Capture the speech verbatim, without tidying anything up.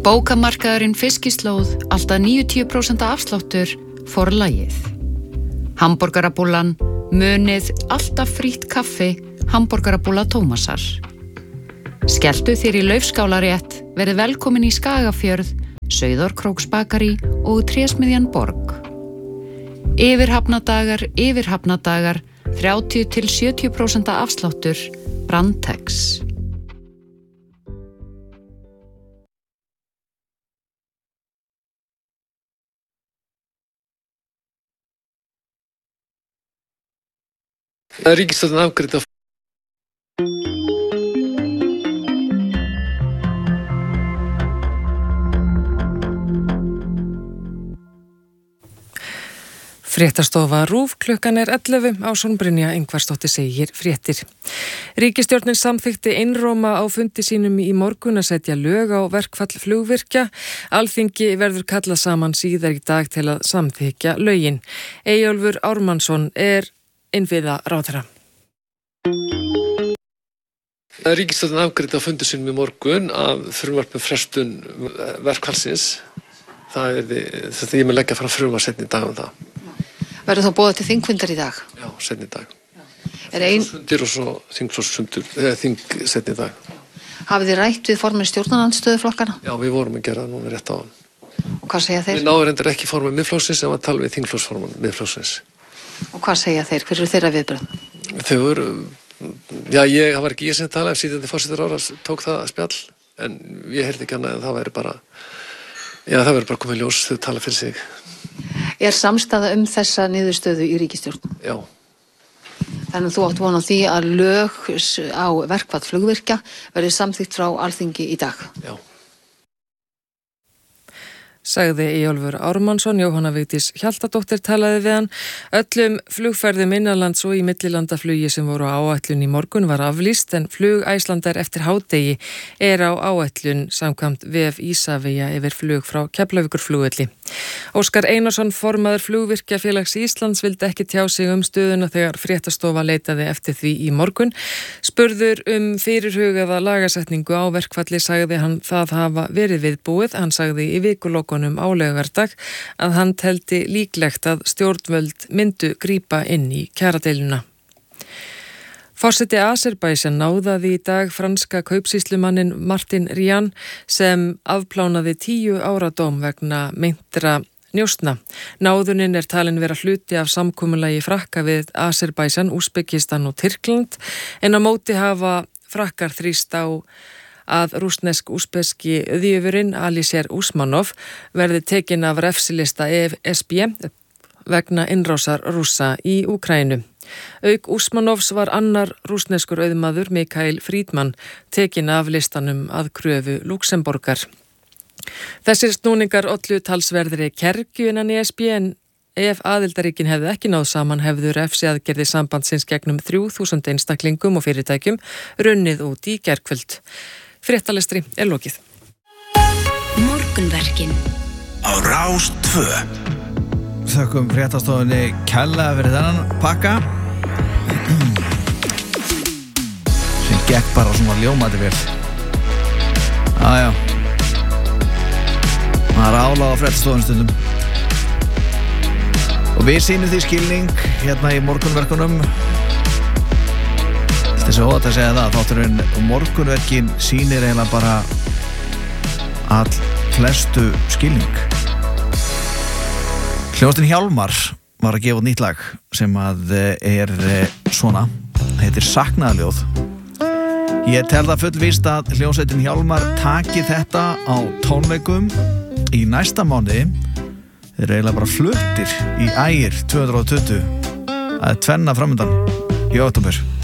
Bókamarkaðurinn Fiskislóð alltaf níutíu prósent afsláttur Forlagið. Hamborgarabúllan, munið, alltaf frítt kaffi, hamborgarabúlla Tómasar. Skelltu þér í laufskálarétt, verið velkomin í Skagafjörð, Sauðárkróksbakari og Trésmiðjan Borg. Yfirhafnadagar, yfirhafnadagar, þrjátíu til sjötíu prósent afsláttur, Brandtex. Ríkisstjórnin afgreiddi Fréttastofa RÚV, klukkan er ellefu, Ásrún Brynja Ingvarsdóttir segir fréttir. Ríkisstjórnin samþykkti einróma á fundi sínum í morgun að setja lög á verkfall flugvirkja. Alþingi verður kallað saman síðar í dag til að samþykkja lögin. Eyjólfur Ármannsson er innviða ráðherra. Ríkisstjórnin afgreiddi á fundi sínum í morgun af frumvarpi um frestun verkfallsins. Það er því ég mun leggja fram frumvarp seinni í dag um það. Verður þá boðað til þingfundar í dag? Já, seinni í dag. Er ein... Fundir og svo þingflokksfundur, eða þing seinni í dag. Hafið þið rætt við formenn stjórnarandstöðuflokkana? Já, við vorum að gera það núna rétt á hann. Og hvað segja þeir? Við náum reyndar ekki formenn Miðflokksins en að tala við þingflokksformann Miðflokksins. Og hvað segja þeir? Hver eru þeirra viðbrögð? Þau voru, já, ég, það var ekki ég sem talaði, ef sitjandi forsætisráðherra tók það spjall, en ég heyrði ekki annað en það væri bara, já, það væri bara komið ljós þau tala fyrir sig. Er samstaða um þessa niðurstöðu í ríkisstjórn? Já. Þannig að þú átt von á því að lög á verkfall flugvirkja verði samþykkt frá Alþingi í dag? Já. Sagði Eyjólfur Ármannsson. Jóhanna Vigdís Hjaltadóttir talaði við hann. Öllum flugferðum innanlands og í millilandaflugi sem voru á áætlun í morgun var aflýst en flug Icelandair eftir hádegi er á áætlun samkvæmt vef Ísavia yfir flug frá Keflavíkurflugvelli. Óskar Einarsson, formaður Flugvirkjafélags Íslands, vildi ekki tjá sig um stöðuna þegar fréttastofa leitaði eftir því í morgun. Spurður um fyrirhugaða lagasetningu á verkfalli sagði hann það hafa verið viðbúið. Hann sagði í vikulok á laugardag að hann teldi líklegt að stjórnvöld myndu grípa inn í kjaradeiluna. Forseti Azerbaijan náðaði í dag franska kaupsýslumannin Martin Rian sem afplánaði tíu ára dóm vegna meintra njósna. Náðunin er talin vera hluti af samkomulagi Frakka við Azerbaijan, Úsbekistan og Tyrkland en á móti hafa Frakkar þrýst á að rússnesk-úsbeski auðjöfurinn Alisher Usmanov verði tekin af refsilista E S B vegna innrásar Rússa í Úkraínu. Auk Usmanovs var annar rússneskur auðmaður Mikael Friedman tekin af listanum að kröfu Luxemborgar. Þessir snúningar ollu talsverðri kergju innan E S B en ef aðildaríkin hefðu ekki náð saman hefðu refsiaðgerði sambandsins gegnum þrjú þúsund einstaklingum og fyrirtækjum runnið út í gærkvöld. Fréttalestri er lokið. Morgunverkin á Rás tvö. Þökkum fréttastofunni kærlega fyrir þennan pakka sem gekk bara svona ljómandi vel. Aðja, það er álag á fréttastofunni stundum og við sýnum því skilning hérna í morgunverkunum. Þessi ótt að segja það, þátturinn morgunverkin sýnir eiginlega bara all flestu skilning. Hljómsveitin Hjálmar var að gefa út nýtt lag sem að er svona, heitir Saknaðarljóð. Ég tel það fullvíst að hljómsveitin Hjálmar taki þetta á tónleikum í næsta mánuði. Þeir eru eiginlega bara fluttir í Ægir tvö þúsund og tuttugu. Það er tvenna framundan í október.